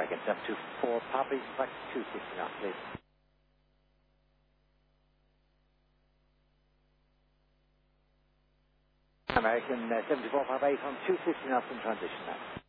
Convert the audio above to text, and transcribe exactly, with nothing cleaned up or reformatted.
American seven two four Papa, flight two sixty knots, please. American uh, seven two four Papa eight on two sixty knots in transition now.